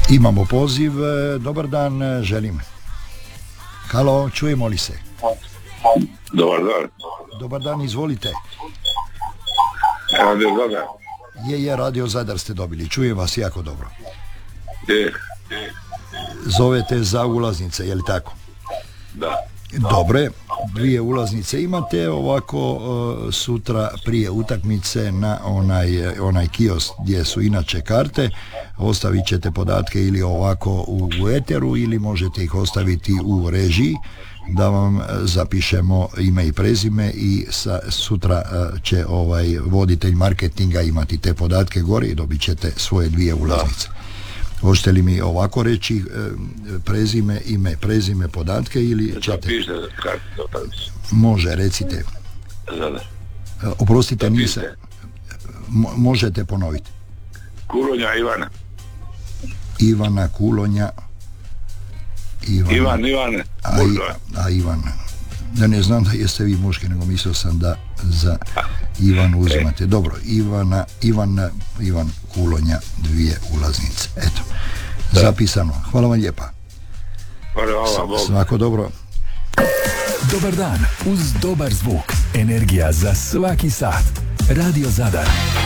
Imamo poziv, dobar dan, želim. Halo, čujemo li se? Dobar dan. Dobar dan, izvolite. Radio Zadar. Je, Radio Zadar ste dobili, čujem vas jako dobro. Je. Zovete za ulaznice, je li tako? Da. Dobre, 2 ulaznice imate, ovako sutra prije utakmice na onaj kiosk gdje su inače karte, ostavit ćete podatke ili ovako u eteru ili možete ih ostaviti u režiji da vam zapišemo ime i prezime i sutra će voditelj marketinga imati te podatke gore i dobit ćete svoje 2 ulaznice. Hoćete li mi ovako reći prezime, ime, prezime, podatke ili ćete... Može, recite. Oprostite, nisam. Možete ponoviti. Kulonja Ivana. Ivana Kulonja. Ivan. Ivan. Da ne znam da jeste vi muški, nego mislio sam da za Ivan uzimate. Dobro, Ivan Kulonja, 2 ulaznice. Eto, zapisano. Hvala vam lijepa. Hvala. Svako dobro. Dobar dan, uz dobar zvuk. Energija za svaki sat. Radio Zadar.